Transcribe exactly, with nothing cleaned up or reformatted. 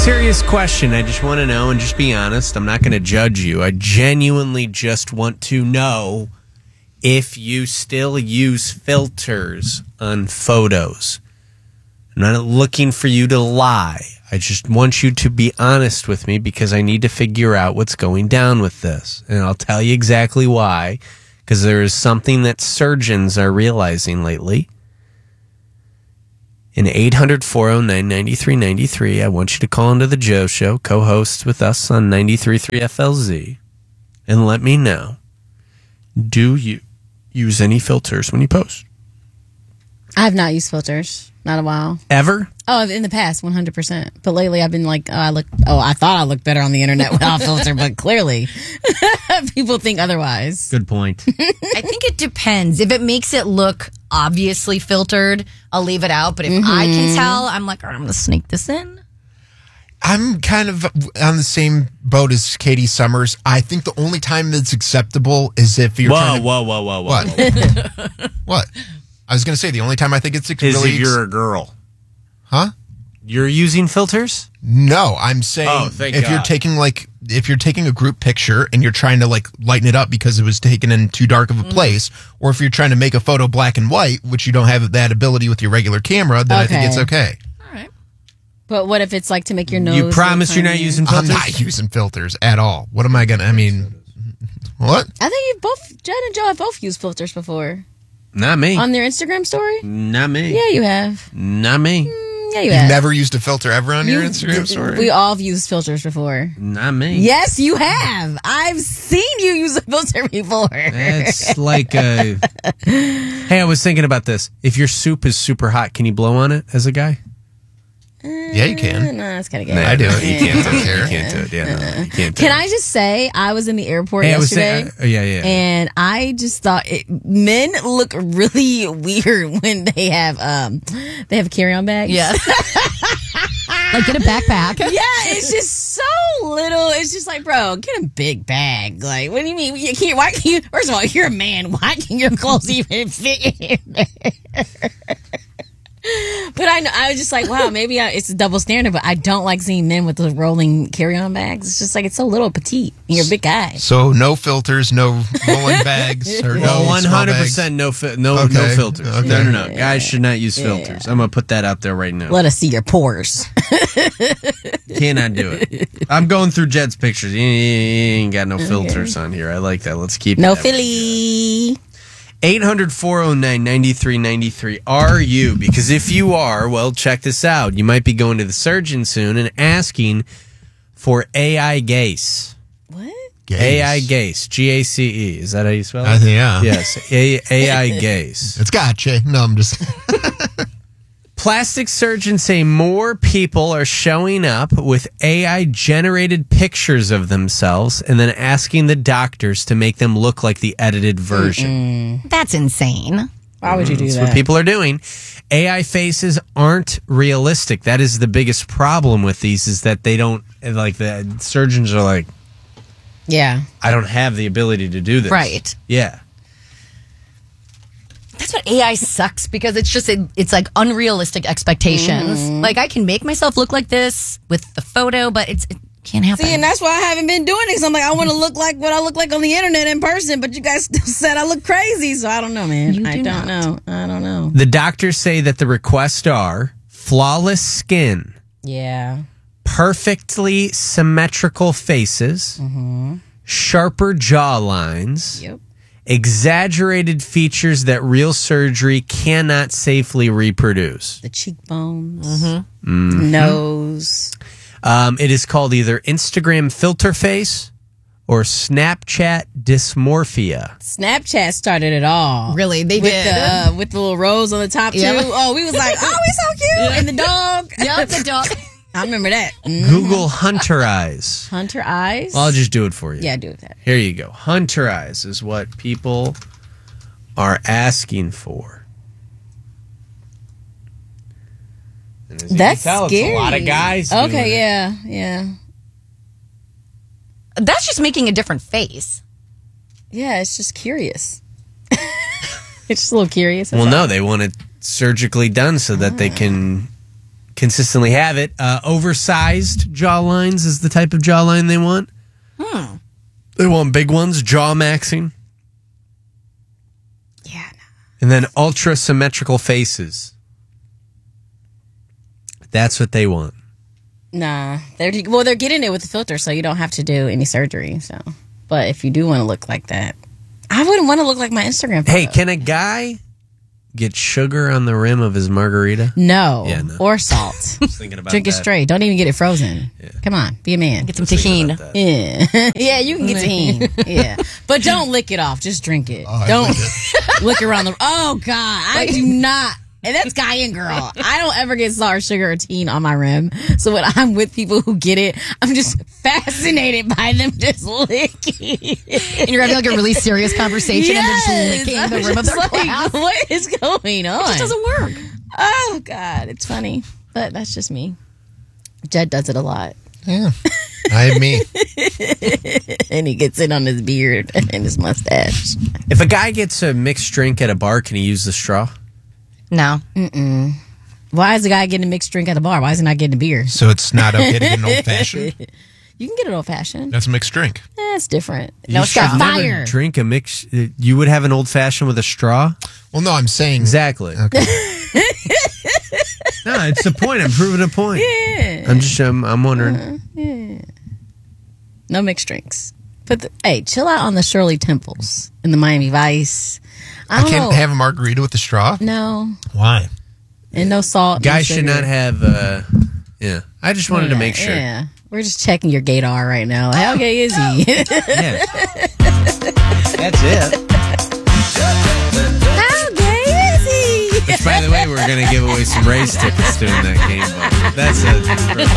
serious question. I just want to know, and just be honest. I'm not going to judge you. I genuinely just want to know if you still use filters on photos. I'm not looking for you to lie. I just want you to be honest with me because I need to figure out what's going down with this. And I'll tell you exactly why, because there is something that surgeons are realizing lately. In eight hundred, four oh nine, nine three nine three, I want you to call into the Joe Show, co-host with us on ninety-three point three F L Z, and let me know, do you use any filters when you post? I have not used filters. Not a while. Ever? Oh, in the past, one hundred percent. But lately, I've been like, oh, I look. Oh, I thought I looked better on the internet without filter, but clearly, people think otherwise. Good point. I think it depends. If it makes it look obviously filtered, I'll leave it out. But if mm-hmm. I can tell, I'm like, all right, I'm going to sneak this in. I'm kind of on the same boat as Katie Summers. I think the only time that's acceptable is if you're whoa, trying to... Whoa, whoa, whoa, whoa, What? whoa. What? I was going to say, the only time I think it's Is really... if you're a girl. Huh? You're using filters? No, I'm saying oh, thank if God. you're taking like if you're taking a group picture and you're trying to like lighten it up because it was taken in too dark of a place, or if you're trying to make a photo black and white, which you don't have that ability with your regular camera, then okay. I think it's okay. All right. But what if it's like to make your nose... You promise you're not using filters? I'm not using filters at all. What am I going to... I mean... What? I think you both... Jen and Joe have both used filters before. Not me. On their Instagram story? Not me. Yeah, you have. Not me. Mm, yeah, you You've have. never used a filter ever on you, your Instagram story? We all have used filters before. Not me. Yes, you have. I've seen you use a filter before. It's like a... Hey, I was thinking about this. If your soup is super hot, can you blow on it as a guy? Yeah, you can. No, that's kind of gay. Nah, I do it. You can't do it. You can't do it. Yeah, no, you can't do Can it. I just say, I was in the airport Hey, I was yesterday. saying, uh, yeah, yeah. And I just thought it, men look really weird when they have um they have carry-on bags. Yes. Like get a backpack. Yeah, it's just so little. It's just like, bro, get a big bag. Like, what do you mean? You can't, why can you? First of all, you're a man. Why can your clothes even fit in there? But I know, I was just like, wow, maybe I, it's a double standard, but I don't like seeing men with the rolling carry-on bags. It's just like, it's so little petite, and you're a big guy. So no filters, no rolling bags, or no one hundred percent no fi- no Okay. no filters. Okay. No, no, no. Guys should not use Yeah. filters. I'm going to put that out there right now. Let us see your pores. Cannot do it. I'm going through Jed's pictures. He ain't got no filters on here. I like that. Let's keep No it that way. Philly. eight hundred, four oh nine, nine three nine three. Are you? Because if you are, well, check this out. You might be going to the surgeon soon and asking for A I gaze. What? Gaze. A I gaze. G A C E. Is that how you spell it? I think, yeah. Yes. A- AI gaze. It's gotcha. No, I'm just... Plastic surgeons say more people are showing up with A I-generated pictures of themselves and then asking the doctors to make them look like the edited version. Mm-mm. That's insane. Why would you do That's that? what people are doing. A I faces aren't realistic. That is the biggest problem with these, is that they don't, like, the surgeons are like, Yeah. I don't have the ability to do this. Right. Yeah. That's what A I sucks, because it's just, it, it's like unrealistic expectations. Mm-hmm. Like, I can make myself look like this with the photo, but it's it can't happen. See, and that's why I haven't been doing it. 'Cause I'm like, I want to look like what I look like on the internet in person, but you guys still said I look crazy, so I don't know, man. You I do don't not. know. I don't know. The doctors say that the requests are flawless skin, Yeah. perfectly symmetrical faces, sharper jaw lines, Yep. exaggerated features that real surgery cannot safely reproduce. The cheekbones, nose. Um, it is called either Instagram filter face or Snapchat dysmorphia. Snapchat started it all. Really, they with did. The, uh, with the little rose on the top, too. Yeah. Oh, we was like, oh, he's so cute. And the dog. Yep, the dog. I remember that. Mm. Google Hunter Eyes. Hunter eyes. Well, I'll just do it for you. Yeah, do that. Here you go. Hunter Eyes is what people are asking for. And as you That's can tell, scary. It's a lot of guys doing Okay, it. yeah, yeah. That's just making a different face. Yeah, it's just curious. It's just a little curious. Well, no, they want it surgically done so that they can consistently have it. Uh, oversized jawlines is the type of jawline they want. Hmm. They want big ones, jaw maxing. Yeah. No. And then ultra symmetrical faces. That's what they want. Nah, they're well, they're getting it with the filter, so you don't have to do any surgery. So, but if you do want to look like that, I wouldn't want to look like my Instagram photo. Hey, can a guy get sugar on the rim of his margarita? No, Yeah, no. or salt. Thinking about Drink it that. straight. Don't even get it frozen. Come on, be a man. Get some tahini. Yeah, yeah, you can get tahini. Yeah, but don't lick it off. Just drink it. I don't lick lick around the. Oh God, I do not. And that's guy and girl. I don't ever get salt or sugar or teen on my rim. So when I'm with people who get it, I'm just fascinated by them just licking. And you're having like a really serious conversation and they're just licking I'm the rim of just their like, glass. what is going on? It just doesn't work. Oh God, it's funny, but that's just me. Jed does it a lot, Yeah. I me. and he gets it on his beard and his mustache. If a guy gets a mixed drink at a bar, can he use the straw? No. Why is the guy getting a mixed drink at the bar? Why is he not getting a beer? So it's not okay to get an old fashioned. You can get an old fashioned. That's a mixed drink. That's different. No you should straw. never Fire. drink a mix. You would have an old fashioned with a straw? Well, no, I'm saying Exactly. Okay. No, it's the point. I'm proving a point. Yeah. I'm just, I'm, I'm wondering. No mixed drinks. But the, hey, chill out on the Shirley Temples in the Miami Vice. I I don't can't know. have a margarita with the straw. no, Why? and no salt. no Guys should sugar. not have, uh, yeah. I just wanted to Yeah, make sure. Yeah, we're just checking your gaydar right now. How gay is he? Yeah. That's it. How gay is he? Which, by the way, we're going to give away some race tickets during that game. But that's a